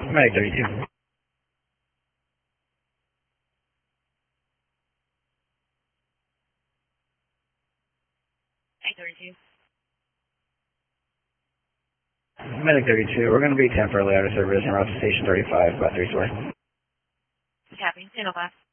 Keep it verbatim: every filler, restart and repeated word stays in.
Medic thirty-two. thirty-two. Medic thirty-two, we're going to be temporarily out of service and route to station thirty-five, about three story. Copy. ten oh five.